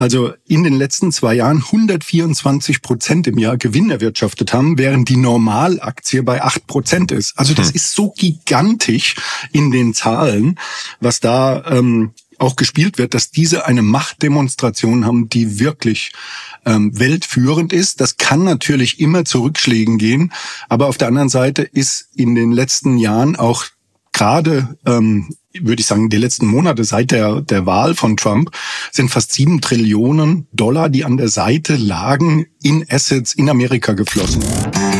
also in den letzten 2 Jahren 124% im Jahr Gewinn erwirtschaftet haben, während die Normalaktie bei 8% ist. Also das ist so gigantisch in den Zahlen, was da auch gespielt wird, dass diese eine Machtdemonstration haben, die wirklich weltführend ist. Das kann natürlich immer zu Rückschlägen gehen, aber auf der anderen Seite ist in den letzten Jahren auch gerade, würde ich sagen, die letzten Monate seit der Wahl von Trump sind fast 7 Trillionen Dollar, die an der Seite lagen, in Assets in Amerika geflossen.